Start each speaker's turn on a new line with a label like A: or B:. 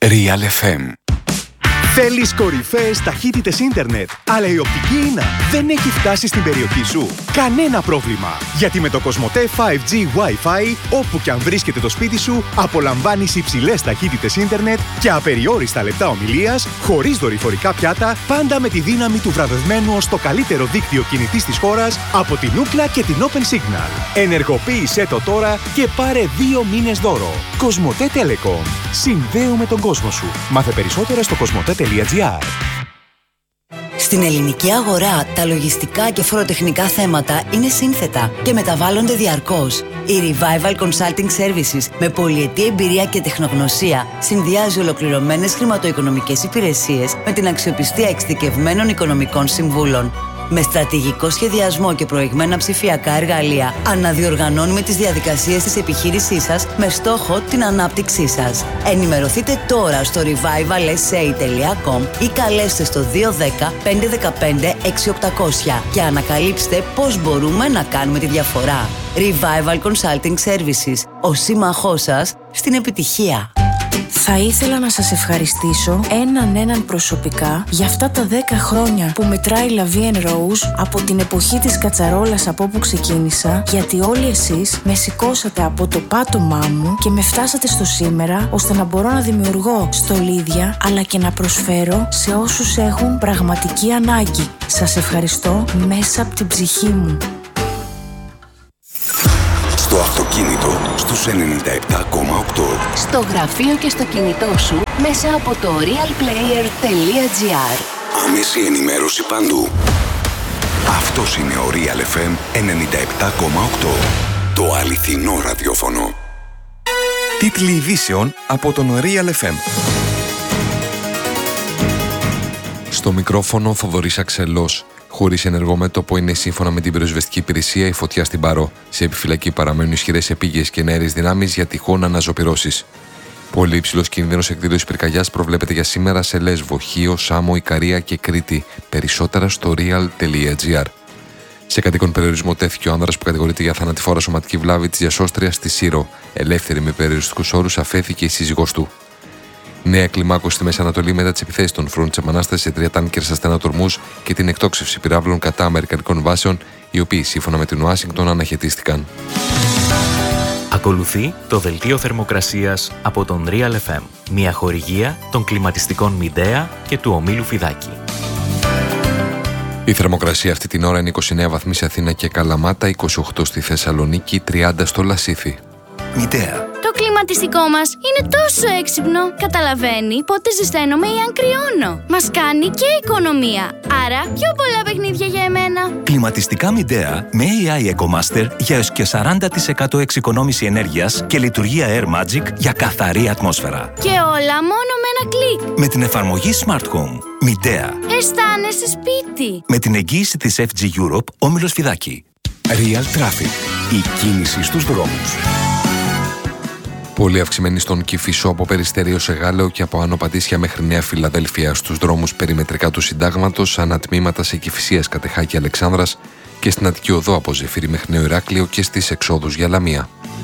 A: Real FM.
B: Θέλεις κορυφαίες ταχύτητες ίντερνετ, αλλά η οπτική ίνα δεν έχει φτάσει στην περιοχή σου? Κανένα πρόβλημα! Γιατί με το Κοσμοτέ 5G Wi-Fi, όπου και αν βρίσκεται το σπίτι σου, απολαμβάνεις υψηλές ταχύτητες ίντερνετ και απεριόριστα λεπτά ομιλίας, χωρίς δορυφορικά πιάτα, πάντα με τη δύναμη του βραβευμένου ως το καλύτερο δίκτυο κινητής της χώρας από την Ookla και την Open Signal. Ενεργοποίησέ το τώρα και πάρε 2 μήνες δώρο. Κοσμοτέ Telecom. Συνδέουμε τον κόσμο σου. Μάθε περισσότερα στο κοσμοτέ.gr.
C: Στην ελληνική αγορά, τα λογιστικά και φοροτεχνικά θέματα είναι σύνθετα και μεταβάλλονται διαρκώς. Η Revival Consulting Services, με πολυετή εμπειρία και τεχνογνωσία, συνδυάζει ολοκληρωμένες χρηματοοικονομικές υπηρεσίες με την αξιοπιστία εξειδικευμένων οικονομικών συμβούλων. Με στρατηγικό σχεδιασμό και προηγμένα ψηφιακά εργαλεία, αναδιοργανώνουμε τις διαδικασίες της επιχείρησής σας με στόχο την ανάπτυξή σας. Ενημερωθείτε τώρα στο revivalsa.com ή καλέστε στο 210 515 6800 και ανακαλύψτε πώς μπορούμε να κάνουμε τη διαφορά. Revival Consulting Services, ο σύμμαχός σας στην επιτυχία.
D: Θα ήθελα να σας ευχαριστήσω έναν προσωπικά για αυτά τα 10 χρόνια που μετράει La Vie en Rose από την εποχή της κατσαρόλας από όπου ξεκίνησα, γιατί όλοι εσείς με σηκώσατε από το πάτωμά μου και με φτάσατε στο σήμερα, ώστε να μπορώ να δημιουργώ στολίδια αλλά και να προσφέρω σε όσους έχουν πραγματική ανάγκη. Σας ευχαριστώ μέσα από την ψυχή μου.
A: Στο αυτοκίνητο στους 97,8.
E: Στο γραφείο και στο κινητό σου μέσα από το realplayer.gr.
A: Άμεση ενημέρωση παντού. Αυτός είναι ο Real FM 97,8. Το αληθινό ραδιόφωνο.
F: Τίτλοι ειδήσεων από τον Real FM. Στο μικρόφωνο Θοδωρής Αξελός. Χωρίς ενεργό μέτωπο είναι σύμφωνα με την πυροσβεστική υπηρεσία η φωτιά στην Παρό. Σε επιφυλακή παραμένουν ισχυρές επίγειες και εναέρειες δυνάμεις για τυχόν αναζωπυρώσεις. Πολύ υψηλός κίνδυνος εκδήλωσης πυρκαγιάς προβλέπεται για σήμερα σε Λέσβο, Χίο, Σάμο, Ικαρία και Κρήτη. Περισσότερα στο real.gr. Σε κατοίκον περιορισμό τέθηκε ο άνδρας που κατηγορείται για θανατηφόρα σωματική βλάβη της διασώστριας στη Σύρο. Ελεύθερη με περιοριστικούς όρους αφέθηκε η σύζυγός του. Νέα κλιμάκωση στη Μέση Ανατολή μετά τις επιθέσεις των φρουρών της Επανάστασης σε 3 τάνκερ στα στενά τορμούς και την εκτόξευση πυράβλων κατά αμερικανικών βάσεων, οι οποίοι σύμφωνα με την Ουάσιγκτον αναχαιτίστηκαν.
G: Ακολουθεί το δελτίο θερμοκρασίας από τον Real FM, μια χορηγία των κλιματιστικών Midea και του ομίλου Φιδάκη.
F: Η θερμοκρασία αυτή την ώρα είναι 29 βαθμοί σε Αθήνα και Καλαμάτα, 28 στη Θεσσαλονίκη, 30 στο Λασίθι.
A: Midea.
H: Το κλιματιστικό μας είναι τόσο έξυπνο. Καταλαβαίνει πότε ζεσταίνομαι ή αν κρυώνω. Μας κάνει και οικονομία. Άρα πιο πολλά παιχνίδια για εμένα.
I: Κλιματιστικά Midea με AI EcoMaster για έως και 40% εξοικονόμηση ενέργειας και λειτουργία Air Magic για καθαρή ατμόσφαιρα.
H: Και όλα μόνο με ένα κλικ.
I: Με την εφαρμογή Smart Home. Midea.
H: Αισθάνεσαι σπίτι.
I: Με την εγγύηση της FG Europe, όμιλος Φιδάκη.
A: Real Traffic. Η κίνηση στους δρόμους.
F: Πολύ αυξημένη στον Κηφισό από Περιστερίο σε Γάλεο και από Άνω Πατήσια μέχρι Νέα Φιλαδέλφια, στους δρόμους περιμετρικά του Συντάγματος, ανατμήματα σε Κηφισίας, Κατεχάκη, Αλεξάνδρας και στην Αττική Οδό από Ζεφύρι μέχρι Νέο Ηράκλειο και στις εξόδους για Λαμία.